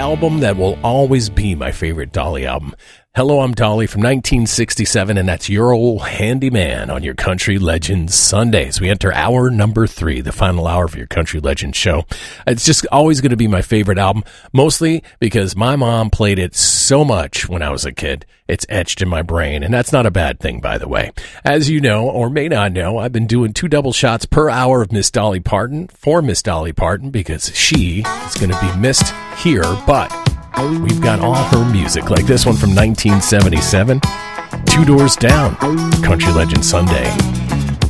album that will always be my favorite Dolly album. Hello, I'm Dolly from 1967, and that's Your Old Handyman on your Country Legends Sundays. We enter hour number 3, the final hour of your Country Legends show. It's just always going to be my favorite album, mostly because my mom played it so much when I was a kid. It's etched in my brain, and that's not a bad thing, by the way. As you know, or may not know, I've been doing 2 double shots per hour of Miss Dolly Parton for Miss Dolly Parton because she is going to be missed here, but we've got all her music, like this one from 1977, Two Doors Down, Country Legend Sunday.